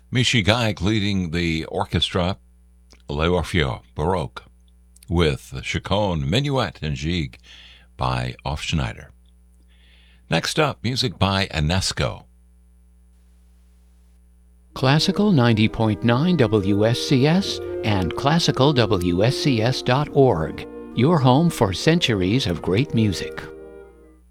Michi Geig leading the orchestra, L'Orfeo Baroque, with Chaconne Minuet and Gigue by Hofschneider. Next up, music by Enesco. Classical 90.9 WSCS and classicalwscs.org, your home for centuries of great music.